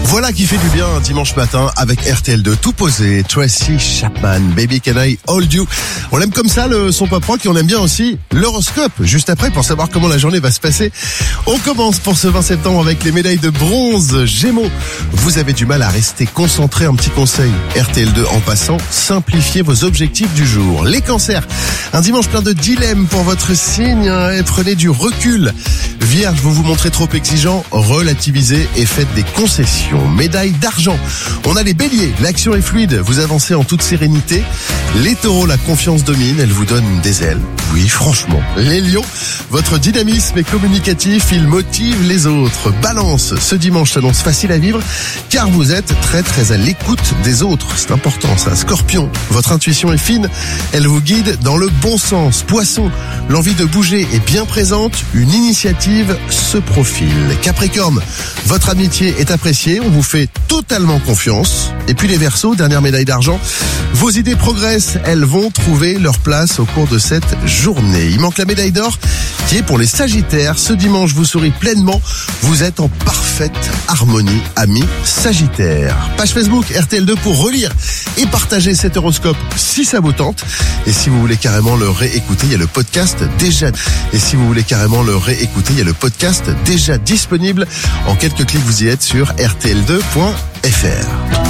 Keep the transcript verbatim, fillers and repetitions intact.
Voilà qui fait du bien un dimanche matin avec R T L deux, tout posé. Tracy Chapman, Baby Can I Hold You. On l'aime comme ça, le son pop rock, et on aime bien aussi l'horoscope, juste après, pour savoir comment la journée va se passer. On commence pour ce vingt septembre avec les médailles de bronze. Gémeaux, vous avez du mal à rester concentré. Un petit conseil, R T L deux en passant, simplifiez vos objectifs du jour. Les cancers, un dimanche plein de dilemmes pour votre signe, et prenez du recul. Vierge, vous vous montrez trop exigeant, relativisez et faites des concessions. Médaille d'argent, on a les béliers, l'action est fluide, vous avancez en toute sérénité. Les taureaux, la confiance domine, elle vous donne des ailes. Oui, franchement. Les lions, votre dynamisme est communicatif, il motive les autres. Balance, ce dimanche s'annonce facile à vivre, car vous êtes très très à l'écoute des autres. C'est important ça. Scorpion, votre intuition est fine, elle vous guide dans le bon sens. Poisson, l'envie de bouger est bien présente, une initiative se profile. Capricorne, votre amitié est appréciée, on vous fait totalement confiance. Et puis les Verseaux, dernière médaille d'argent, vos idées progressent, elles vont trouver leur place au cours de cette journée. Il manque la médaille d'or qui est pour les Sagittaires. Ce dimanche, vous souriez pleinement, vous êtes en parfaite harmonie, amis Sagittaires. Page Facebook R T L deux pour relire et partager cet horoscope si ça vous tente. Et si vous voulez carrément le réécouter, il y a le podcast déjà. Et si vous voulez carrément le réécouter, il y a le podcast déjà disponible. En quelques clics, vous y êtes sur R T L deux point F R.